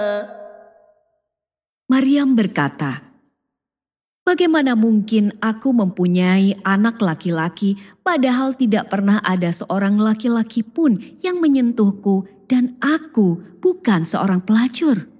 Maryam berkata, "Bagaimana mungkin aku mempunyai anak laki-laki padahal tidak pernah ada seorang laki-laki pun yang menyentuhku dan aku bukan seorang pelacur?"